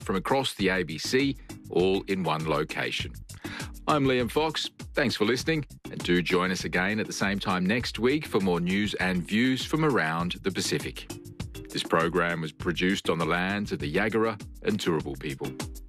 from across the ABC, all in one location. I'm Liam Fox. Thanks for listening, and do join us again at the same time next week for more news and views from around the Pacific. This program was produced on the lands of the Yagara and Turrbal people.